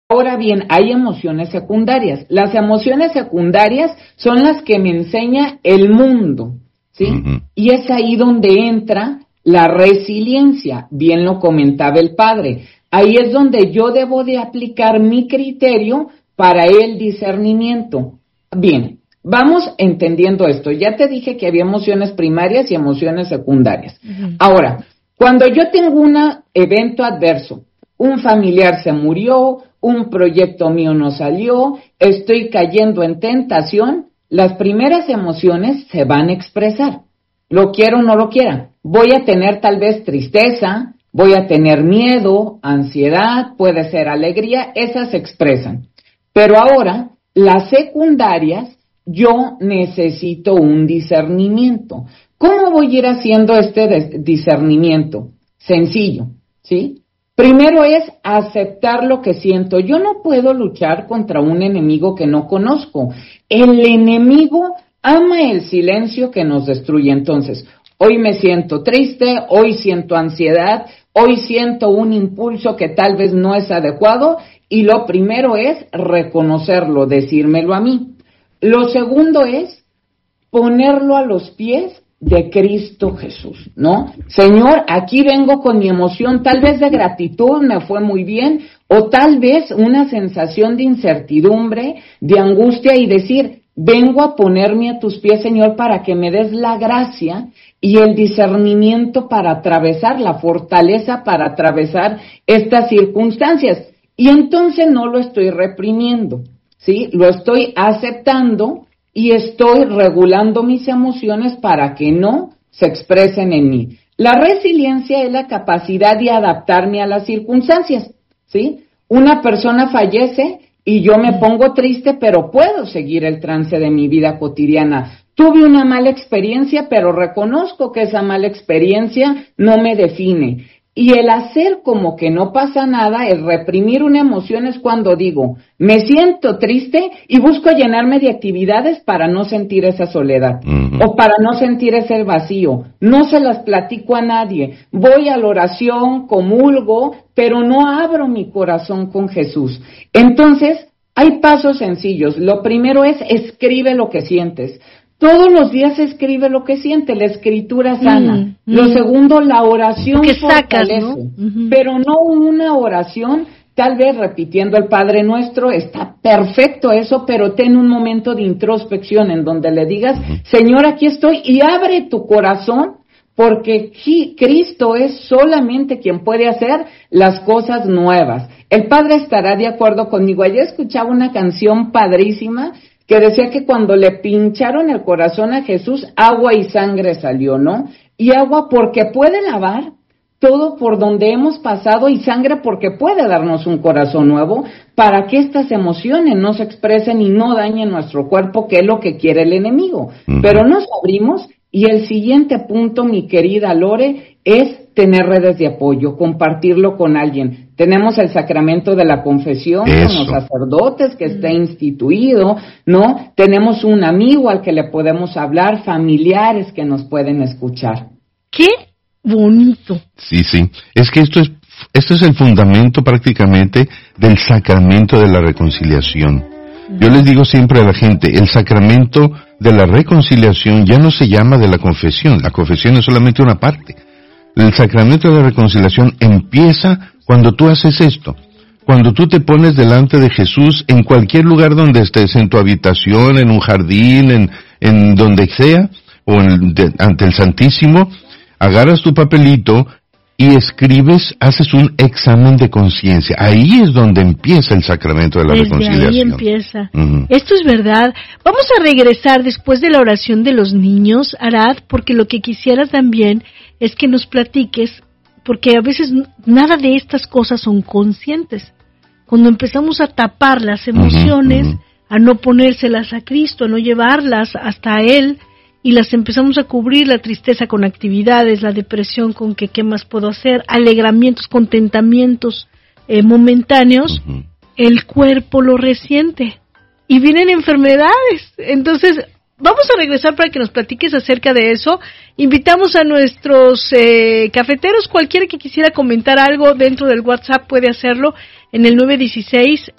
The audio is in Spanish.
Ahora bien, hay emociones secundarias. Las emociones secundarias son las que me enseña el mundo, ¿sí? Uh-huh. Y es ahí donde entra la resiliencia, bien lo comentaba el padre. Ahí es donde yo debo de aplicar mi criterio para el discernimiento. Bien, vamos entendiendo esto. Ya te dije que había emociones primarias y emociones secundarias. Uh-huh. Ahora, cuando yo tengo un evento adverso, un familiar se murió, un proyecto mío no salió, estoy cayendo en tentación, las primeras emociones se van a expresar. Lo quiero o no lo quiera. Voy a tener tal vez tristeza, voy a tener miedo, ansiedad, puede ser alegría, esas se expresan. Pero ahora, las secundarias, yo necesito un discernimiento. ¿Cómo voy a ir haciendo este discernimiento? Sencillo, ¿sí? Primero es aceptar lo que siento. Yo no puedo luchar contra un enemigo que no conozco. El enemigo ama el silencio que nos destruye. Entonces, hoy me siento triste, hoy siento ansiedad, hoy siento un impulso que tal vez no es adecuado, y lo primero es reconocerlo, decírmelo a mí. Lo segundo es ponerlo a los pies de Cristo Jesús, ¿no? Señor, aquí vengo con mi emoción, tal vez de gratitud, me fue muy bien, o tal vez una sensación de incertidumbre, de angustia, y decir, vengo a ponerme a tus pies, Señor, para que me des la gracia y el discernimiento para atravesar, la fortaleza para atravesar estas circunstancias. Y entonces no lo estoy reprimiendo, ¿sí? Lo estoy aceptando y estoy regulando mis emociones para que no se expresen en mí. La resiliencia es la capacidad de adaptarme a las circunstancias, ¿sí? Una persona fallece y yo me pongo triste, pero puedo seguir el trance de mi vida cotidiana. Tuve una mala experiencia, pero reconozco que esa mala experiencia no me define. Y el hacer como que no pasa nada, el reprimir una emoción, es cuando digo, me siento triste y busco llenarme de actividades para no sentir esa soledad, o para no sentir ese vacío. No se las platico a nadie. Voy a la oración, comulgo, pero no abro mi corazón con Jesús. Entonces, hay pasos sencillos. Lo primero es, escribe lo que sientes. Todos los días escribe lo que siente, la escritura sana. Lo segundo, la oración que fortalece, sacas, ¿no? Pero no una oración, tal vez repitiendo el Padre Nuestro, está perfecto eso, pero ten un momento de introspección en donde le digas, Señor, aquí estoy, y abre tu corazón, porque Cristo es solamente quien puede hacer las cosas nuevas. El Padre estará de acuerdo conmigo. Ayer escuchaba una canción padrísima, que decía que cuando le pincharon el corazón a Jesús, agua y sangre salió, ¿no? Y agua porque puede lavar todo por donde hemos pasado, y sangre porque puede darnos un corazón nuevo para que estas emociones no se expresen y no dañen nuestro cuerpo, que es lo que quiere el enemigo. Pero nos abrimos, y el siguiente punto, mi querida Lore, es tener redes de apoyo, compartirlo con alguien. Tenemos el sacramento de la confesión con los sacerdotes que está instituido, ¿no? Tenemos un amigo al que le podemos hablar, familiares que nos pueden escuchar. ¡Qué bonito! Sí, sí. Es que esto es el fundamento prácticamente del sacramento de la reconciliación. Yo les digo siempre a la gente, el sacramento de la reconciliación ya no se llama de la confesión. La confesión es solamente una parte. El sacramento de la reconciliación empieza cuando tú haces esto, cuando tú te pones delante de Jesús en cualquier lugar donde estés, en tu habitación, en un jardín, en donde sea, o ante el Santísimo, agarras tu papelito y escribes, haces un examen de conciencia. Ahí es donde empieza el sacramento de la reconciliación. Ahí empieza. Esto es verdad. Vamos a regresar después de la oración de los niños, Arad, porque lo que quisiera también es que nos platiques, porque a veces nada de estas cosas son conscientes. Cuando empezamos a tapar las emociones, a no ponérselas a Cristo, a no llevarlas hasta Él, y las empezamos a cubrir, la tristeza con actividades, la depresión con que qué más puedo hacer, alegramientos, contentamientos momentáneos, el cuerpo lo resiente y vienen enfermedades. Entonces, vamos a regresar para que nos platiques acerca de eso. Invitamos a nuestros cafeteros, cualquiera que quisiera comentar algo dentro del WhatsApp puede hacerlo en el